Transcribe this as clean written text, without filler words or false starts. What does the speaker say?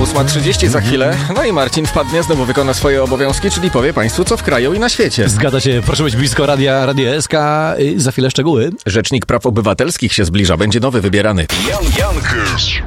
8:30 za chwilę. No i Marcin wpadnie, znowu wykona swoje obowiązki, czyli powie państwu, co w kraju i na świecie. Zgadza się, proszę być blisko Radio SK. Za chwilę szczegóły. Rzecznik Praw Obywatelskich się zbliża, będzie nowy wybierany. Jan Kurz.